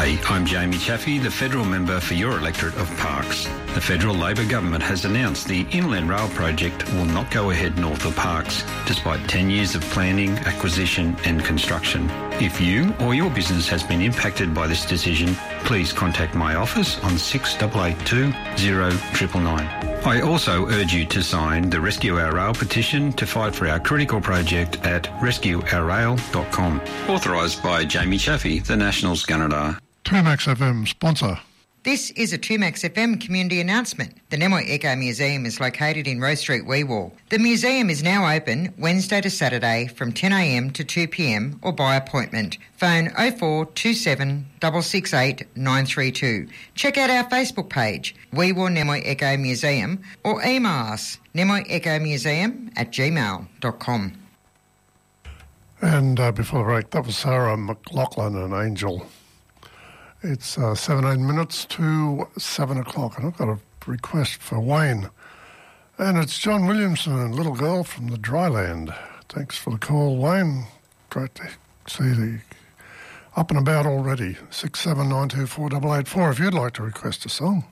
G'day, I'm Jamie Chaffey, the Federal Member for your electorate of Parkes. The Federal Labor Government has announced the Inland Rail project will not go ahead north of Parkes, despite 10 years of planning, acquisition and construction. If you or your business has been impacted by this decision, please contact my office on 6882 0999. I also urge you to sign the Rescue Our Rail petition to fight for our critical project at rescueourrail.com. Authorised by Jamie Chaffey, the National Scanadar. 2Max FM sponsor. This is a 2Max FM community announcement. The Nemoi Eco Museum is located in Rose Street, Wee Waa. The museum is now open Wednesday to Saturday from 10am to 2pm or by appointment. Phone 0427 668 932. Check out our Facebook page, Wee Waa Nemoi Eco Museum, or email us, nemoiecomuseum@gmail.com. And before the break, that was Sarah McLachlan and Angel. It's 17 minutes to 7 o'clock, and I've got a request for Wayne. And it's John Williamson and Little Girl from the Dryland. Thanks for the call, Wayne. Great to see the up and about already. 67924884 if you'd like to request a song.